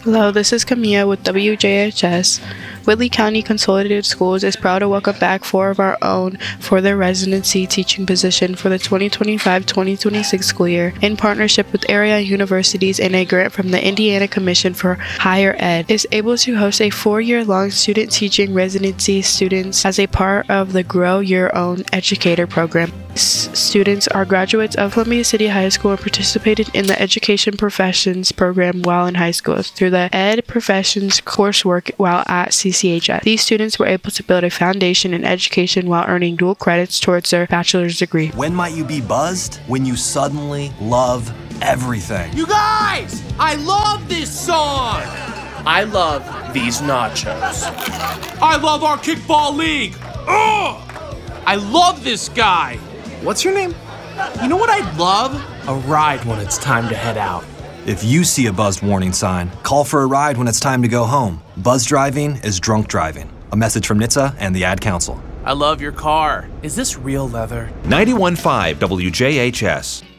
Hello, this is Camilla with WJHS. Whitley County Consolidated Schools is proud to welcome back 4 of our own for their residency teaching position for the 2025-2026 school year in partnership with area universities and a grant from the Indiana Commission for Higher Ed. Is able to host a 4-year-long student teaching residency students as a part of the Grow Your Own Educator program. Students are graduates of Columbia City High School and participated in the Education Professions program while in high school through the Ed Professions coursework while at CCHS. These students were able to build a foundation in education while earning dual credits towards their bachelor's degree. When might you be buzzed? When you suddenly love everything. You guys! I love this song! I love these nachos. I love our kickball league! Ugh! I love this guy! What's your name? You know what I'd love? A ride when it's time to head out. If you see a buzzed warning sign, call for a ride when it's time to go home. Buzz driving is drunk driving. A message from NHTSA and the Ad Council. I love your car. Is this real leather? 91.5 WJHS.